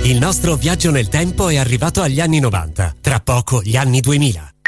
Il nostro viaggio nel tempo è arrivato agli anni 90, tra poco gli anni 2000.